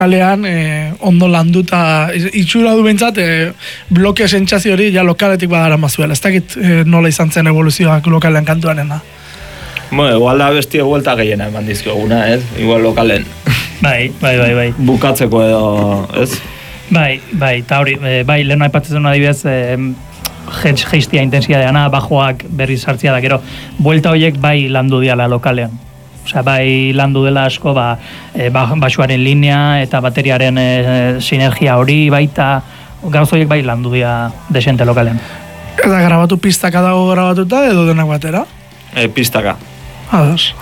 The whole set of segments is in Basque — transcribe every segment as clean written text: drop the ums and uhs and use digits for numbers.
kalean ondo landuta itxura du bentsat bloke sentsazio hori ja lokaletik badara mazuela. Ez dakit nola izan zen evoluzioak lokalean kantuarena. Bueno, igual da bestia vuelta gehiena eman dizkoguna, ez? Igual lokalen. Bai. Bukatzeko edo, ez? Bai, eta hori, bai, lehen aipatzen adibidez, geistia intensidadeana, bajoak berriz sartzia da, gero, buelta horiek bai landu diala lokalean. Osea, bai landu dela asko, basuaren linea eta bateriaren sinergia hori baita, gauza horiek bai landu dia desente lokalean. Eta grabatu pistaka dago grabatuta edo denak batera? Pistaka. Ados.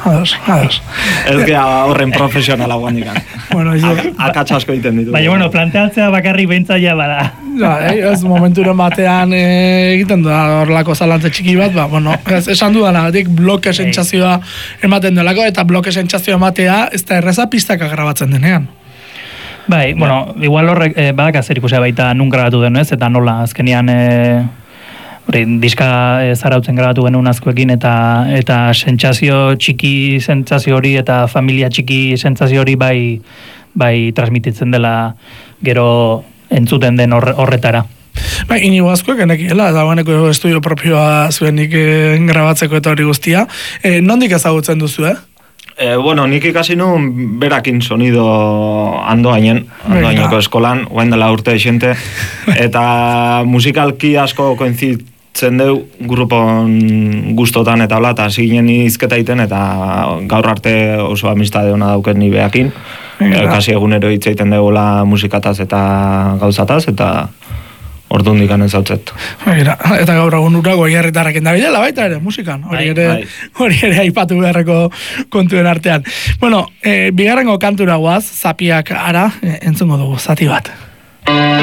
Ez gea horren profesionala guandikan. Bueno, akatsa asko egiten ditu. Baina, bueno, planteatzea bakarrik behintzaia bada. Ez momenturen batean egiten da horrelako zalantze txiki bat, bueno, esan dudanagatik bloke sentsazioa ematen delako, eta bloke sentsazioa ematea ez da erreza pistaka grabatzen denean. Bai, bueno, igual horrek badak azerikusia baita nun grabatu den, ez? Eta nola, azkenian diska zarautzen grabatu genuen azkoekin eta sentsazio txiki sentsazio hori eta familia txiki sentsazio hori bai transmititzen dela gero entzuten den horretara. Bai, Inigo Azkoek enekiela, eta guaneko estudio propioa zuenik grabatzeko eta hori guztia. Nondik ezagutzen duzu, Bueno, nik ikasi nuen berakin sonido andoaineko eskolan, guain dela urte esente, eta musikalki asko koinzitzen deu grupon gustotan eta hola, eta hasi ginen izketa iten, eta gaur arte oso amistade hona dauken ni beakin. Kasi egunero hitz egiten degula musikataz eta gauzataz, eta ordundik anen zautzet. Eta gaur egun urago Goierritarrekin da bidela baita ere, musikan. Hori ere aipatu beharreko kontuen artean. Bueno, bigarrengo kantura guaz, Zapiak ara, entzungo dugu, zati bat.